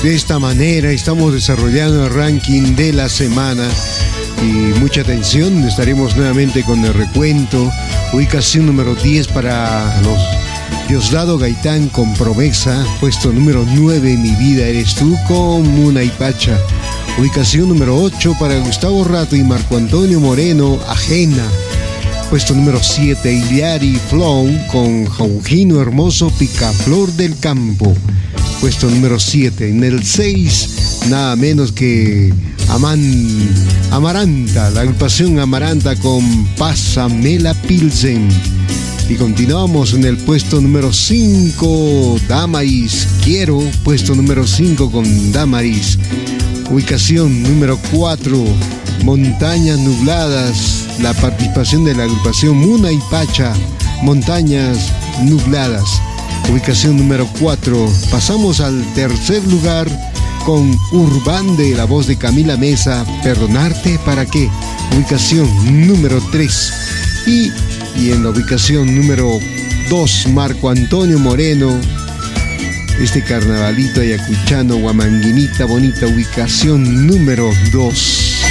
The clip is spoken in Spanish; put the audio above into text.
De esta manera estamos desarrollando el ranking de la semana. Y mucha atención, estaremos nuevamente con el recuento. Ubicación número 10 para los Diosdado Gaitán con Promesa. Puesto número 9, Mi vida eres tú con Muna y Pacha. Ubicación número 8 para Gustavo Rato y Marco Antonio Moreno, Ajena. Puesto número 7, Iliari Flow con Jaujino Hermoso, Picaflor del Campo. Puesto número 7. En el 6, nada menos que Amaranta, la agrupación Amaranta con Pásamela Pilsen. Y continuamos en el puesto número 5, Damaris Quiero, puesto número 5 con Damaris. Ubicación número 4, Montañas Nubladas, la participación de la agrupación Muna y Pacha, Montañas Nubladas. Ubicación número 4, pasamos al tercer lugar con Urbande, la voz de Camila Mesa, Perdonarte para qué. Ubicación número 3. Y en la ubicación número 2, Marco Antonio Moreno, este carnavalito ayacuchano, Guamanguinita bonita, ubicación número 2.